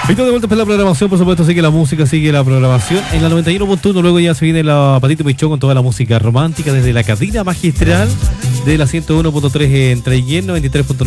Listo, de vuelta para la programación, por supuesto, sigue la música, sigue la programación. En la 91.1 luego ya se viene la Patito Pichón con toda la música romántica desde la cabina magistral de la 101.3 en Traiguén, 93.9